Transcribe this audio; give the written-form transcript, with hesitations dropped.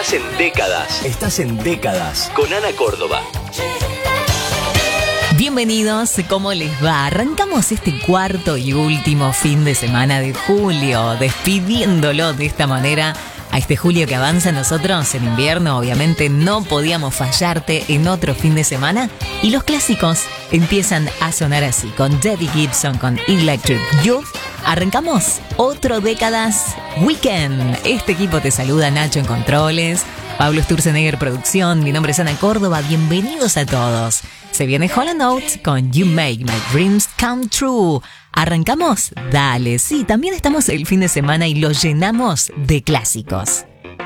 Estás en décadas. Estás en décadas. Con Ana Córdoba. Bienvenidos, ¿cómo les va? Arrancamos este cuarto y último fin de semana de julio, despidiéndolo de esta manera a este julio que avanza. Nosotros en invierno obviamente no podíamos fallarte en otro fin de semana y los clásicos empiezan a sonar así, con Debbie Gibson, con Electric Youth. Arrancamos otro décadas weekend. Este equipo te saluda, Nacho en controles, Pablo Sturzenegger producción, mi nombre es Ana Córdoba, bienvenidos a todos. Se viene Hall & Oates con You Make My Dreams Come True. ¿Arrancamos? Dale, sí, también estamos el fin de semana y lo llenamos de clásicos.